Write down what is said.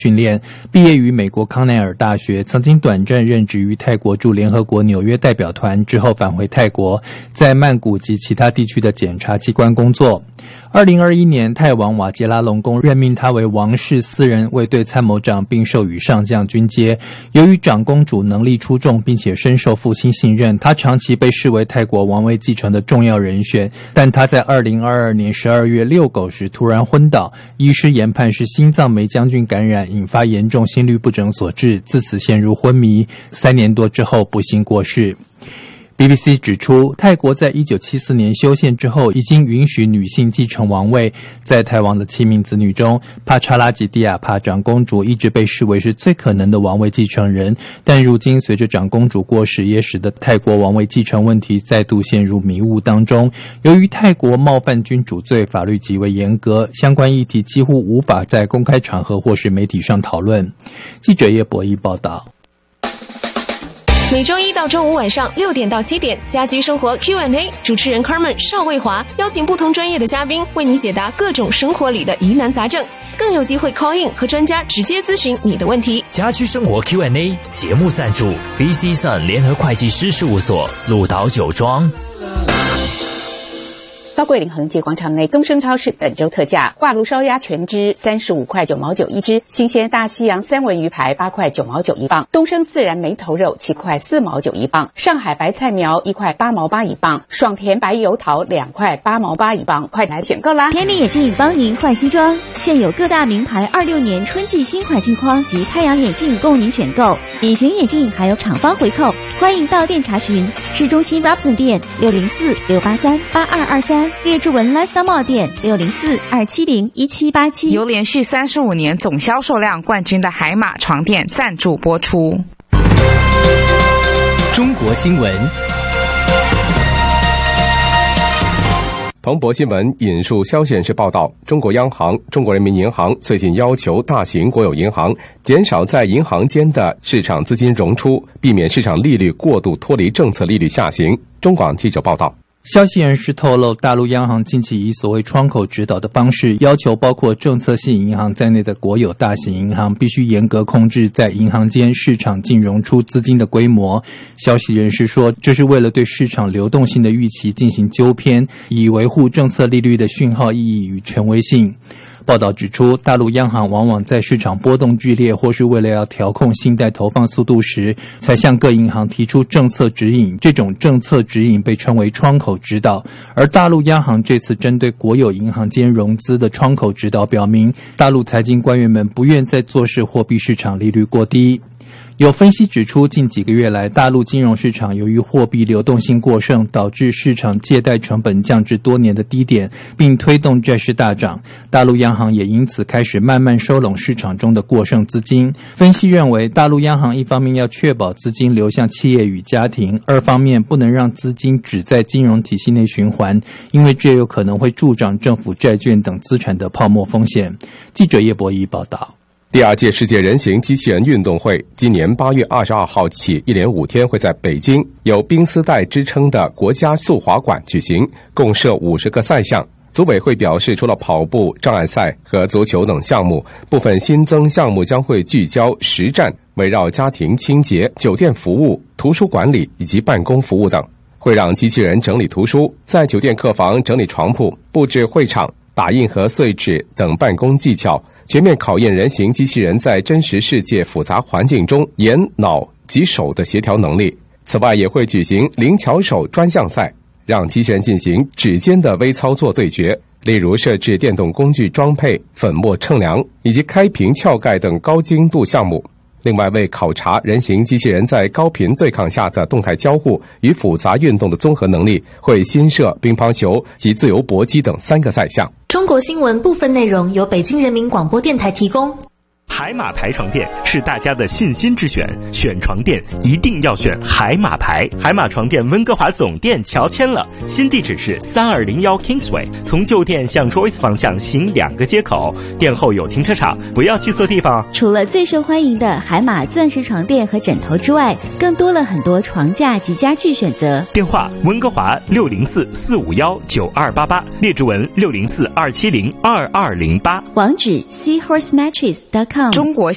训练，毕业于美国康奈尔大学，曾经短暂任职于泰国驻联合国纽约代表团，之后返回泰国，在曼谷及其他地区的检察机关工作。2021年，泰王瓦杰拉隆功任命他为王室私人卫队参谋长，并授予上将军阶。由于长公主能力出众，并且深受父亲信任，他长期被视为泰国王位继承的重要人选。但他在2022年12月遛狗时突然昏倒，医师研判是心脏酶将军感染引发严重心律不整所致，自此陷入昏迷，3年多之后不幸过世。BBC 指出，泰国在1974年修宪之后，已经允许女性继承王位。在泰王的7名子女中，帕查拉吉蒂亚帕长公主一直被视为是最可能的王位继承人，但如今随着长公主过世，也使得泰国王位继承问题再度陷入迷雾当中。由于泰国冒犯君主罪法律极为严格，相关议题几乎无法在公开场合或是媒体上讨论。记者叶博弈报道。 每周一到周五晚上6点到7点，家居生活 Q&A， 主持人 Carmen 邵卫华邀请不同专业的嘉宾为你解答各种生活里的疑难杂症，更有机会 call in 和专家直接咨询你的问题。 家居生活 Q&A 节目赞助 BC Sun 联合会计师事务所，鹿岛酒庄。 高桂林恒记广场内东升超市本周特价：化炉烧鸭全只35块9毛9一只，新鲜大西洋三文鱼排8块9毛9一磅，东升自然梅头肉7块4毛9一磅，上海白菜苗1块8毛8一磅，爽甜白油桃2块8毛8一磅，快来选购啦！ 天利眼镜帮您换新装，现有各大名牌26年春季新款镜框及太阳眼镜供您选购，隐形眼镜还有厂方回扣，欢迎到店查询。市中心 Robson 店604-683-8223，列治文 Lifestyle Mall 店604-270-1787。 由连续35年总销售量冠军的海马床垫赞助播出。 中国新闻。 彭博新闻引述消息人士报道，中国央行、中国人民银行最近要求大型国有银行减少在银行间的市场资金融出，避免市场利率过度脱离政策利率下行。中广记者报道。 消息人士透露，大陆央行近期以所谓窗口指导的方式，要求包括政策性银行在内的国有大型银行必须严格控制在银行间市场净融出资金的规模。消息人士说，这是为了对市场流动性的预期进行纠偏，以维护政策利率的讯号意义与权威性。报道指出，大陆央行往往在市场波动剧烈或是为了要调控信贷投放速度时，才向各银行提出政策指引，这种政策指引被称为窗口指导。而大陆央行这次针对国有银行间融资的窗口指导表明，大陆财经官员们不愿再坐视货币市场利率过低。有分析指出，近几个月来，大陆金融市场由于货币流动性过剩，导致市场借贷成本降至多年的低点，并推动债市大涨。大陆央行也因此开始慢慢收拢市场中的过剩资金。分析认为，大陆央行一方面要确保资金流向企业与家庭，二方面不能让资金只在金融体系内循环，因为这有可能会助长政府债券等资产的泡沫风险。记者叶博弈报道。 第2届世界人形机器人运动会今年8月22号起一连5天会在北京有冰丝带之称的国家速滑馆举行，共设50个赛项。组委会表示，除了跑步、障碍赛和足球等项目，部分新增项目将会聚焦实战，围绕家庭清洁、酒店服务、图书管理以及办公服务等，会让机器人整理图书，在酒店客房整理床铺、布置会场、打印和碎纸等办公技巧，全面考验人形机器人在真实世界复杂环境中眼、脑及手的协调能力。此外，也会举行灵巧手专项赛，让机器人进行指尖的微操作对决，例如设置电动工具装配、粉末称量以及开瓶撬盖等高精度项目。另外，为考察人形机器人在高频对抗下的动态交互与复杂运动的综合能力，会新设乒乓球及自由搏击等3个赛项。 中国新闻部分内容由北京人民广播电台提供。 海马牌床垫是大家的信心之选，选床垫一定要选海马牌。海马床垫温哥华总店乔迁了，新地址是3201 Kingsway， 从旧店向 Joyce 方向行2个街口，店后有停车场，不要去错地方。 除了最受欢迎的海马钻石床垫和枕头之外，更多了很多床架及家具选择。 电话温哥华604-451-9288，列治文604-270-2208， 网址 seahorsemattress.com。 中国